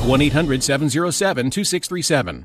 1-800-707-2637.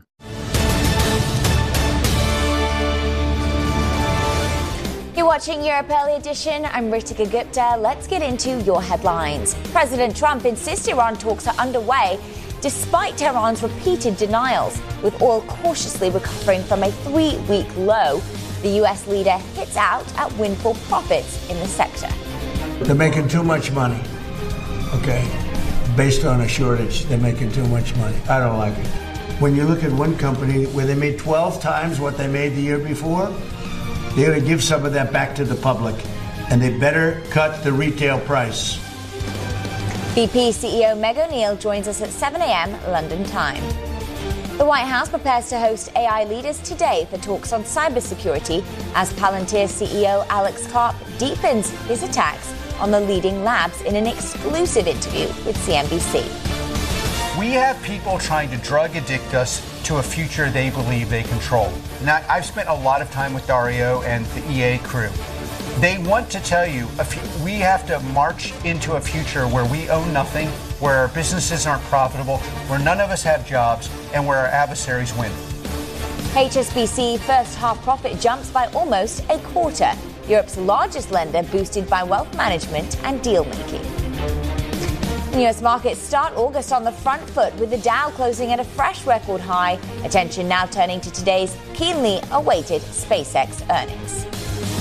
You're watching Europe Early Edition. I'm Ritika Gupta. Let's get into your headlines. President Trump insists Iran talks are underway despite Tehran's repeated denials. With oil cautiously recovering from a 3-week low, the U.S. leader hits out at windfall profits in the sector. They're making too much money, okay? Based on a shortage, they're making too much money. I don't like it. When you look at one company where they made 12 times what they made the year before, they're going to give some of that back to the public, and they better cut the retail price. BP CEO Meg O'Neill joins us at 7 a.m. London time. The White House prepares to host AI leaders today for talks on cybersecurity as Palantir CEO Alex Karp deepens his attacks on the leading labs in an exclusive interview with CNBC. We have people trying to drug addict us to a future they believe they control. Now, I've spent a lot of time with Dario and the EA crew. They want to tell you we have to march into a future where we own nothing, where our businesses aren't profitable, where none of us have jobs, and where our adversaries win. HSBC first half profit jumps by almost a quarter. Europe's largest lender boosted by wealth management and deal making. U.S. markets start August on the front foot with the Dow closing at a fresh record high. Attention now turning to today's keenly awaited SpaceX earnings.